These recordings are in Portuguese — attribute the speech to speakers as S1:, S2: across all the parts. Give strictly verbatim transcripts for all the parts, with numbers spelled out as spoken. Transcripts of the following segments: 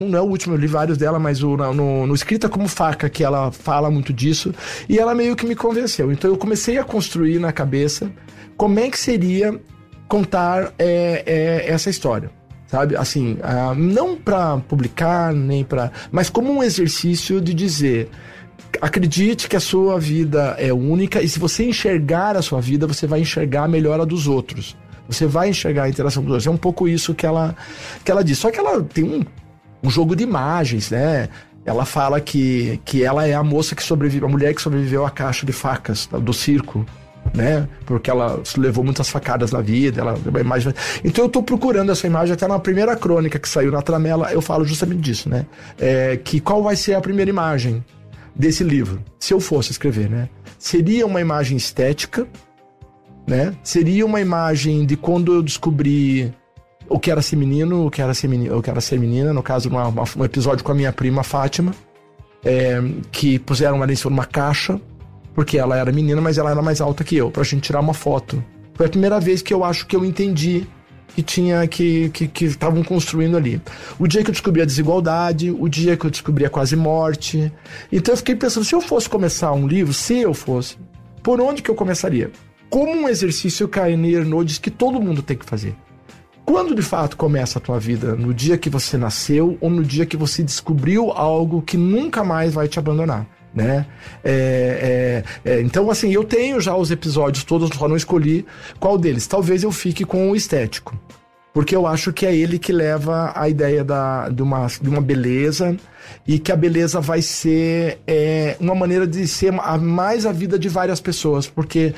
S1: não é o último, eu li vários dela, mas o, no, no Escrita como Faca, que ela fala muito disso, e ela meio que me convenceu. Então eu comecei a construir na cabeça como é que seria contar é, é, essa história, sabe? Assim, uh, não para publicar, nem para... mas como um exercício de dizer... Acredite que a sua vida é única, e se você enxergar a sua vida, você vai enxergar melhor a dos outros. Você vai enxergar a interação dos outros. É um pouco isso que ela, que ela diz. Só que ela tem um... um jogo de imagens, né? Ela fala que, que ela é a moça que sobreviveu, a mulher que sobreviveu à caixa de facas do circo, né? Porque ela levou muitas facadas na vida, ela uma imagem... Então eu tô procurando essa imagem, até na primeira crônica que saiu na Tramela, eu falo justamente disso, né? É, que qual vai ser a primeira imagem desse livro, se eu fosse escrever, né? Seria uma imagem estética, né? Seria uma imagem de quando eu descobri o que era ser menino, o que era ser, menino, o que era ser menina, no caso, uma, uma, um episódio com a minha prima Fátima, é, que puseram ela em cima de uma caixa, porque ela era menina, mas ela era mais alta que eu, pra gente tirar uma foto. Foi a primeira vez que eu acho que eu entendi que tinha, que que que estavam construindo ali. O dia que eu descobri a desigualdade, o dia que eu descobri a quase morte. Então eu fiquei pensando, se eu fosse começar um livro, se eu fosse, por onde que eu começaria? Como um exercício que a Eni Ernaux diz que todo mundo tem que fazer. Quando de fato começa a tua vida? No dia que você nasceu ou no dia que você descobriu algo que nunca mais vai te abandonar, né? É, é, é, então, assim, eu tenho já os episódios todos, só não escolhi qual deles. Talvez eu fique com o estético, porque eu acho que é ele que leva a ideia da, de, uma, de uma beleza, e que a beleza vai ser é, uma maneira de ser a, mais a vida de várias pessoas, porque...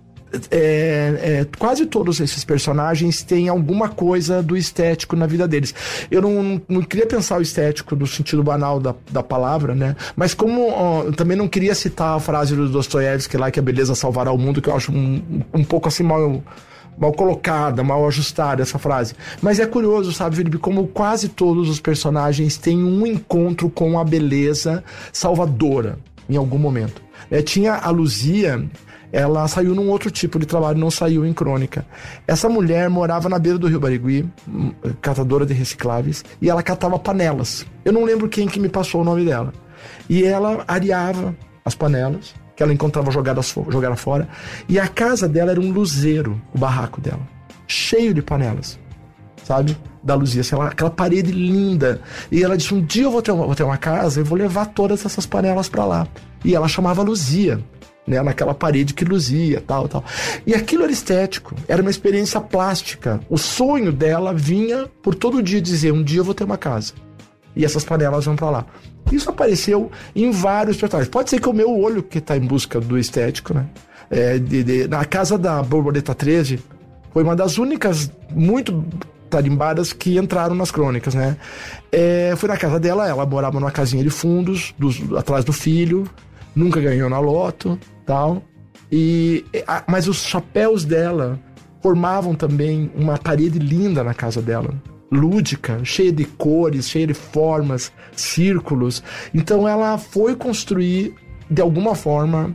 S1: É, é, quase todos esses personagens têm alguma coisa do estético na vida deles. Eu não, não queria pensar o estético no sentido banal da, da palavra, né? Mas como ó, eu também não queria citar a frase do Dostoiévski lá, que a beleza salvará o mundo, que eu acho um, um pouco assim mal, mal colocada, mal ajustada essa frase. Mas é curioso, sabe, Felipe, como quase todos os personagens têm um encontro com a beleza salvadora em algum momento. É, tinha a Luzia. Ela saiu num outro tipo de trabalho, não saiu em crônica. Essa mulher morava na beira do Rio Barigui, catadora de recicláveis, e ela catava panelas. Eu não lembro quem que me passou o nome dela. E ela areava as panelas, que ela encontrava jogadas, jogadas fora, e a casa dela era um luzeiro, o barraco dela, cheio de panelas, sabe? Da Luzia, assim, ela, aquela parede linda. E ela disse, um dia eu vou ter uma, vou ter uma casa e vou levar todas essas panelas pra lá. E ela chamava Luzia, né, naquela parede que luzia, tal, tal. E aquilo era estético, era uma experiência plástica. O sonho dela vinha por todo dia dizer, um dia eu vou ter uma casa. E essas panelas vão pra lá. Isso apareceu em vários personagens. Pode ser que o meu olho que tá em busca do estético, né? É, de, de, na casa da Borboleta treze, foi uma das únicas muito tarimbadas que entraram nas crônicas, né? É, foi na casa dela, ela morava numa casinha de fundos, dos, atrás do filho, nunca ganhou na loto, tal. E, a, mas os chapéus dela formavam também uma parede linda na casa dela, lúdica, cheia de cores, cheia de formas, círculos. Então ela foi construir, de alguma forma,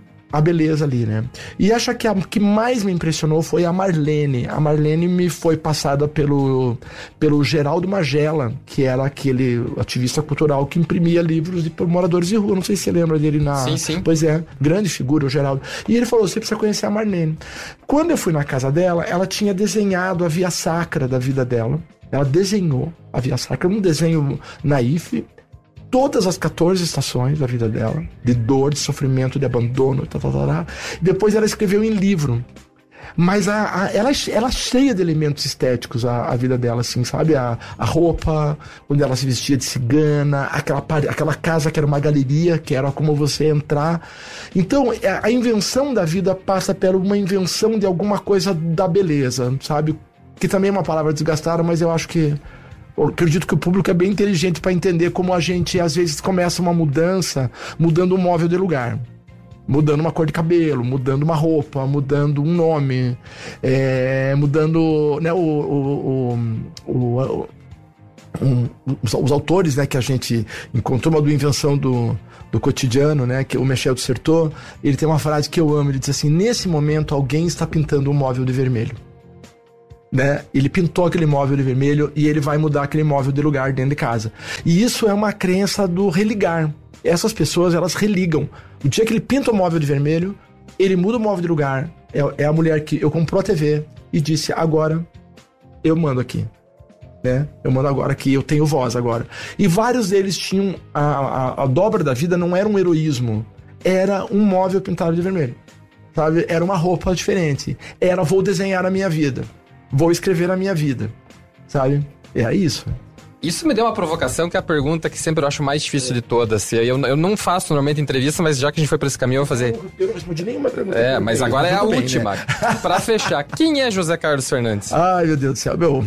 S1: a beleza ali, né? E acho que a que mais me impressionou foi a Marlene. A Marlene me foi passada pelo, pelo Geraldo Magela, que era aquele ativista cultural que imprimia livros de moradores de rua. Não sei se você lembra dele na...
S2: Sim, sim.
S1: Pois é, grande figura o Geraldo. E ele falou, você precisa conhecer a Marlene. Quando eu fui na casa dela, ela tinha desenhado a via sacra da vida dela. Ela desenhou a via sacra, um desenho naif, todas as quatorze estações da vida dela, de dor, de sofrimento, de abandono, tá, tá, tá, tá. Depois ela escreveu em livro. Mas a, a, ela, ela é cheia de elementos estéticos, a, a vida dela, assim, sabe? A, a roupa, onde ela se vestia de cigana, aquela, aquela casa que era uma galeria, que era como você entrar. Então, a, a invenção da vida passa por uma invenção de alguma coisa da beleza, sabe? Que também é uma palavra desgastada, mas eu acho que... Eu acredito que o público é bem inteligente para entender como a gente, às vezes, começa uma mudança mudando um móvel de lugar. Mudando uma cor de cabelo, mudando uma roupa, mudando um nome, é, mudando, né, o, o, o, o, um, os, os autores, né, que a gente encontrou, uma do Invenção do, do Cotidiano, né, que o Michel Dissertot, ele tem uma frase que eu amo, ele diz assim, nesse momento alguém está pintando um móvel de vermelho. né? Ele pintou aquele móvel de vermelho e ele vai mudar aquele móvel de lugar dentro de casa. E isso é uma crença do religar. Essas pessoas, elas religam. O dia que ele pinta o móvel de vermelho, ele muda o móvel de lugar. É, é a mulher que eu comprou a T V e disse, agora eu mando aqui. Né? Eu mando agora aqui, eu tenho voz agora. E vários deles tinham a, a, a dobra da vida não era um heroísmo, era um móvel pintado de vermelho, sabe? Era uma roupa diferente, era vou desenhar a minha vida, vou escrever a minha vida, sabe? É isso.
S2: Isso me deu uma provocação, que é a pergunta que sempre eu acho mais difícil de todas. Eu, eu não faço normalmente entrevista, mas já que a gente foi por esse caminho, eu vou fazer...
S1: Eu não respondi nenhuma pergunta.
S2: É, mas agora é a
S1: bem,
S2: última.
S1: Né?
S2: Pra fechar, quem é José Carlos Fernandes?
S1: Ai, meu Deus do céu, meu...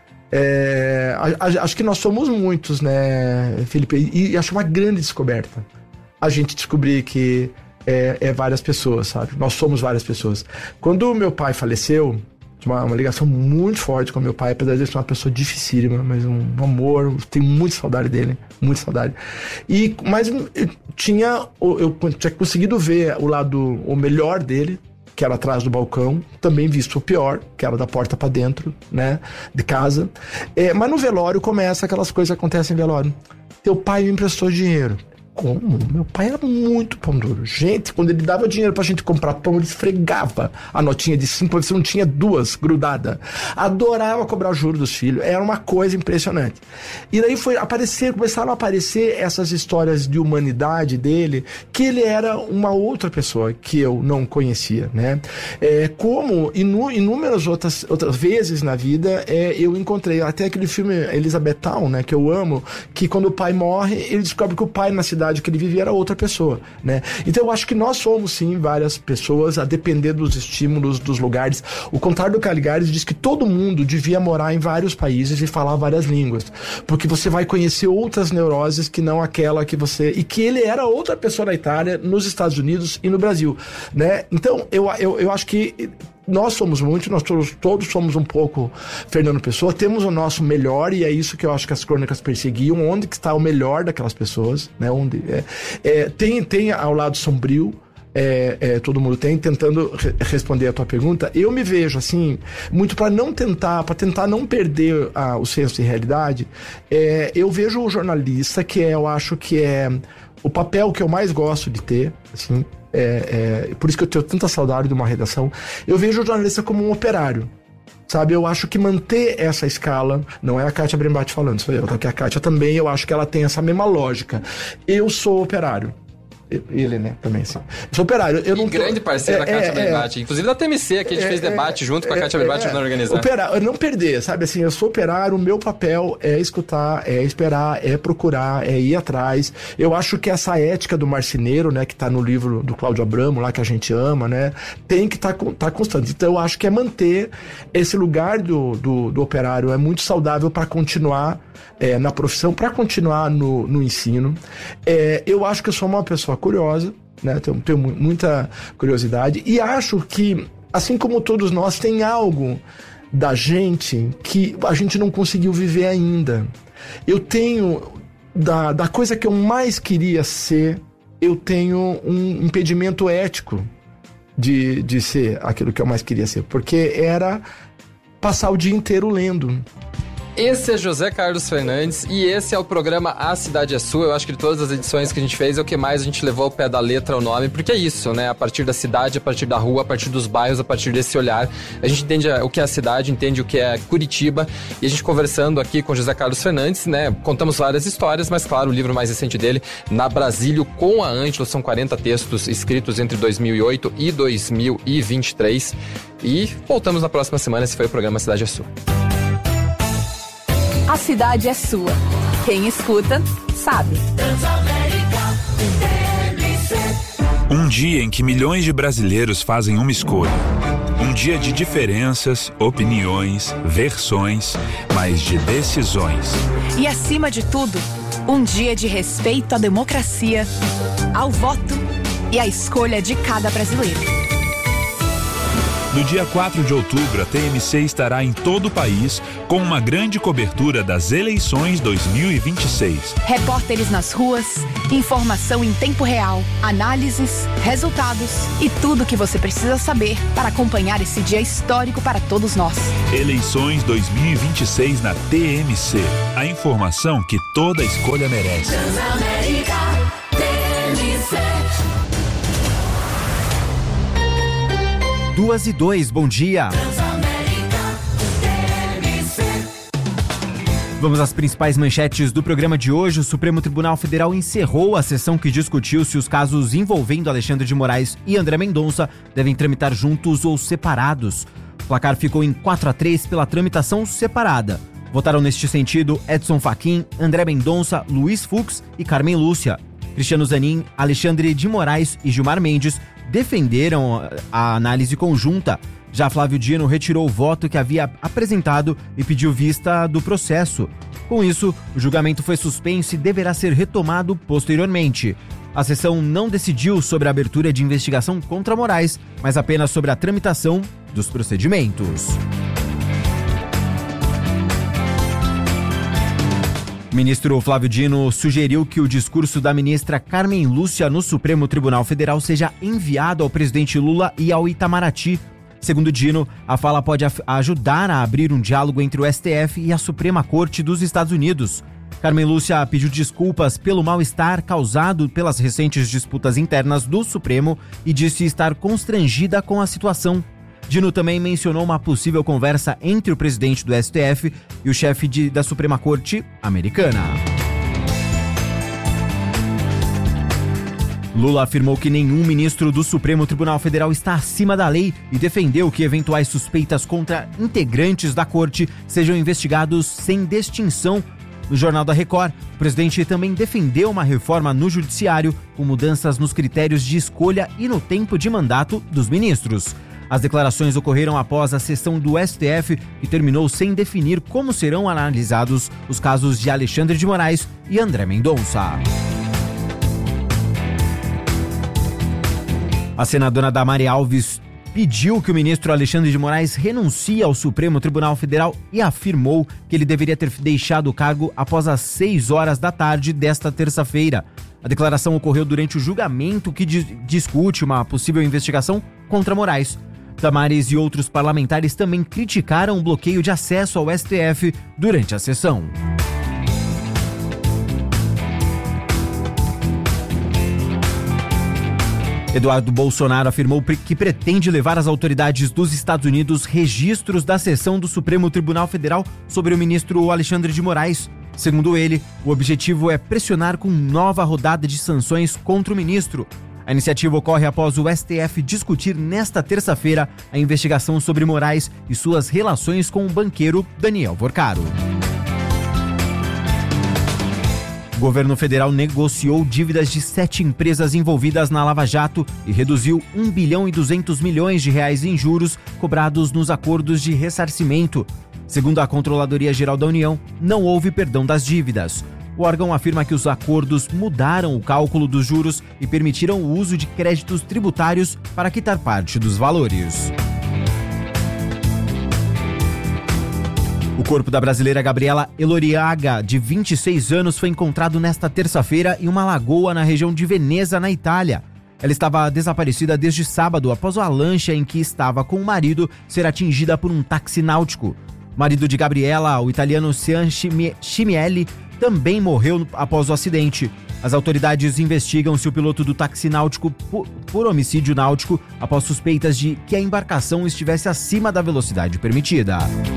S1: É, a, a, acho que nós somos muitos, né, Felipe? E, e acho uma grande descoberta a gente descobrir que é, é várias pessoas, sabe? Nós somos várias pessoas. Quando meu pai faleceu, tinha uma, uma ligação muito forte com meu pai, apesar de ele ser uma pessoa dificílima, mas um, um amor, tenho muita saudade dele, muita saudade. E, mas eu tinha, eu tinha conseguido ver o lado, o melhor dele, que era atrás do balcão, também visto o pior, que era da porta pra dentro, né, de casa. É, mas no velório começa aquelas coisas que acontecem em velório. Teu pai me emprestou dinheiro. Como? Meu pai era muito pão duro. Gente, quando ele dava dinheiro pra gente comprar pão, ele esfregava a notinha de cinco, você não tinha duas grudada. Adorava cobrar juros dos filhos. Era uma coisa impressionante. E daí foi aparecer, começaram a aparecer essas histórias de humanidade dele, que ele era uma outra pessoa que eu não conhecia, né? É, como inu, inúmeras outras, outras vezes na vida, é, eu encontrei até aquele filme Elizabethtown, né, que eu amo, que quando o pai morre, ele descobre que o pai na cidade que ele vivia era outra pessoa, né? Então eu acho que nós somos sim várias pessoas, a depender dos estímulos, dos lugares. O Contar do Caligares diz que todo mundo devia morar em vários países e falar várias línguas, porque você vai conhecer outras neuroses que não aquela que você... E que ele era outra pessoa na Itália, nos Estados Unidos e no Brasil, né? Então eu, eu, eu acho que nós somos muitos, nós todos, todos somos um pouco Fernando Pessoa, temos o nosso melhor, e é isso que eu acho que as crônicas perseguiam, onde que está o melhor daquelas pessoas, né? Onde, é, é, tem, tem ao lado sombrio, é, é, todo mundo tem, tentando re- responder a tua pergunta. Eu me vejo assim, muito para não tentar, para tentar não perder a, o senso de realidade. É, eu vejo o jornalista, que é, eu acho que é o papel que eu mais gosto de ter, assim. É, é, por isso que eu tenho tanta saudade de uma redação. Eu vejo o jornalista como um operário, sabe? Eu acho que manter essa escala, não é a Kátia Brembati falando, sou eu, tá? Que a Kátia também, eu acho que ela tem essa mesma lógica. Eu sou operário. Ele, né, também, sim. Eu sou operário. Eu não
S2: tô... grande parceiro é, da Kátia é, Brembati. É, inclusive da T M C, aqui a gente é, fez debate é, junto com a Kátia Brembati é, na organização.
S1: Operar, não perder, sabe? Assim, eu sou operário, o meu papel é escutar, é esperar, é procurar, é ir atrás. Eu acho que essa ética do marceneiro, né, que tá no livro do Cláudio Abramo, lá que a gente ama, né, tem que estar tá, tá constante. Então eu acho que é manter esse lugar do, do, do operário, é muito saudável para continuar é, na profissão, para continuar no, no ensino. É, eu acho que eu sou uma pessoa curiosa, né? Tenho, tenho muita curiosidade e acho que, assim como todos nós, tem algo da gente que a gente não conseguiu viver ainda. Eu tenho, da, da coisa que eu mais queria ser, eu tenho um impedimento ético de, de ser aquilo que eu mais queria ser, porque era passar o dia inteiro lendo.
S2: Esse é José Carlos Fernandes e esse é o programa A Cidade é Sua. Eu acho que de todas as edições que a gente fez é o que mais a gente levou ao pé da letra o nome, porque é isso, né? A partir da cidade, a partir da rua, a partir dos bairros, a partir desse olhar, a gente entende o que é a cidade, entende o que é Curitiba, e a gente conversando aqui com José Carlos Fernandes, né? Contamos várias histórias, mas claro, o livro mais recente dele, Na Brasílio com a Ângelo, são quarenta textos escritos entre dois mil e oito e dois mil e vinte e três, e voltamos na próxima semana. Esse foi o programa A Cidade é Sua.
S3: A cidade é sua. Quem escuta, sabe.
S4: Um dia em que milhões de brasileiros fazem uma escolha. Um dia de diferenças, opiniões, versões, mas de decisões.
S3: E acima de tudo, um dia de respeito à democracia, ao voto e à escolha de cada brasileiro.
S4: No dia quatro de outubro, a T M C estará em todo o país com uma grande cobertura das eleições dois mil e vinte e seis.
S3: Repórteres nas ruas, informação em tempo real, análises, resultados e tudo o que você precisa saber para acompanhar esse dia histórico para todos nós.
S4: Eleições dois mil e vinte e seis na T M C. A informação que toda escolha merece.
S5: Transamérica, T M C.
S6: Duas e dois, bom dia. Vamos às principais manchetes do programa de hoje. O Supremo Tribunal Federal encerrou a sessão que discutiu se os casos envolvendo Alexandre de Moraes e André Mendonça devem tramitar juntos ou separados. O placar ficou em quatro a três pela tramitação separada. Votaram neste sentido Edson Fachin, André Mendonça, Luiz Fux e Carmen Lúcia. Cristiano Zanin, Alexandre de Moraes e Gilmar Mendes defenderam a análise conjunta. Já Flávio Dino retirou o voto que havia apresentado e pediu vista do processo. Com isso, o julgamento foi suspenso e deverá ser retomado posteriormente. A sessão não decidiu sobre a abertura de investigação contra Moraes, mas apenas sobre a tramitação dos procedimentos. O ministro Flávio Dino sugeriu que o discurso da ministra Carmen Lúcia no Supremo Tribunal Federal seja enviado ao presidente Lula e ao Itamaraty. Segundo Dino, a fala pode ajudar a abrir um diálogo entre o S T F e a Suprema Corte dos Estados Unidos. Carmen Lúcia pediu desculpas pelo mal-estar causado pelas recentes disputas internas do Supremo e disse estar constrangida com a situação. Dino também mencionou uma possível conversa entre o presidente do S T F e o chefe de, da Suprema Corte americana. Lula afirmou que nenhum ministro do Supremo Tribunal Federal está acima da lei e defendeu que eventuais suspeitas contra integrantes da corte sejam investigados sem distinção. No Jornal da Record, o presidente também defendeu uma reforma no judiciário com mudanças nos critérios de escolha e no tempo de mandato dos ministros. As declarações ocorreram após a sessão do S T F, que terminou sem definir como serão analisados os casos de Alexandre de Moraes e André Mendonça. A senadora Damares Alves pediu que o ministro Alexandre de Moraes renuncie ao Supremo Tribunal Federal e afirmou que ele deveria ter deixado o cargo após as seis horas da tarde desta terça-feira. A declaração ocorreu durante o julgamento que di- discute uma possível investigação contra Moraes. Damares e outros parlamentares também criticaram o bloqueio de acesso ao S T F durante a sessão. Eduardo Bolsonaro afirmou que pretende levar às autoridades dos Estados Unidos registros da sessão do Supremo Tribunal Federal sobre o ministro Alexandre de Moraes. Segundo ele, o objetivo é pressionar com nova rodada de sanções contra o ministro. A iniciativa ocorre após o S T F discutir nesta terça-feira a investigação sobre Moraes e suas relações com o banqueiro Daniel Vorcaro. O governo federal negociou dívidas de sete empresas envolvidas na Lava Jato e reduziu um bilhão e duzentos milhões de reais em juros cobrados nos acordos de ressarcimento. Segundo a Controladoria Geral da União, não houve perdão das dívidas. O órgão afirma que os acordos mudaram o cálculo dos juros e permitiram o uso de créditos tributários para quitar parte dos valores. O corpo da brasileira Gabriela Eloriaga, de vinte e seis anos, foi encontrado nesta terça-feira em uma lagoa na região de Veneza, na Itália. Ela estava desaparecida desde sábado, após a lancha em que estava com o marido ser atingida por um táxi náutico. O marido de Gabriela, o italiano Sean Cimielli, também morreu após o acidente. As autoridades investigam se o piloto do táxi náutico por, por homicídio náutico após suspeitas de que a embarcação estivesse acima da velocidade permitida.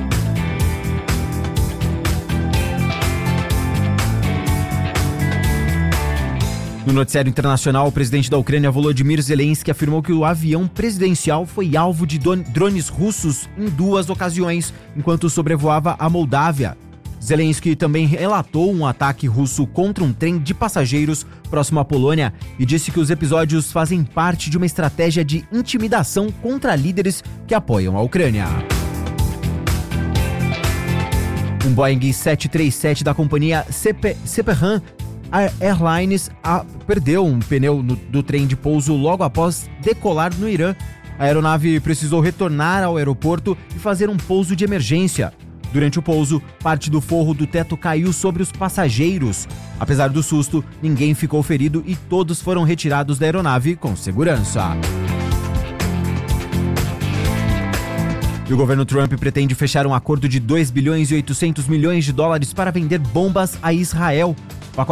S6: No noticiário internacional, o presidente da Ucrânia, Volodymyr Zelensky, afirmou que o avião presidencial foi alvo de drones russos em duas ocasiões, enquanto sobrevoava a Moldávia. Zelensky também relatou um ataque russo contra um trem de passageiros próximo à Polônia e disse que os episódios fazem parte de uma estratégia de intimidação contra líderes que apoiam a Ucrânia. Um Boeing sete três sete da companhia Sepahan Airlines a, perdeu um pneu no, do trem de pouso logo após decolar no Irã. A aeronave precisou retornar ao aeroporto e fazer um pouso de emergência. Durante o pouso, parte do forro do teto caiu sobre os passageiros. Apesar do susto, ninguém ficou ferido e todos foram retirados da aeronave com segurança. E o governo Trump pretende fechar um acordo de dois bilhões e oitocentos milhões de dólares para vender bombas a Israel.